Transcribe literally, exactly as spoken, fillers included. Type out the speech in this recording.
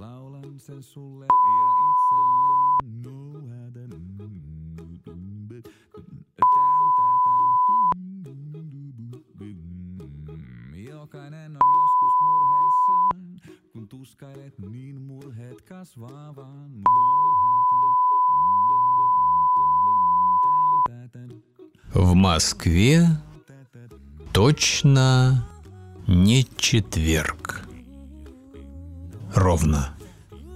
laulan sen sulle ja itselleen. No hätä. Jokainen on joskus murheissaan, kun tuskailet, niin murheet kasvaa vaan. No hätä. В Москве точно не четверг. Ровно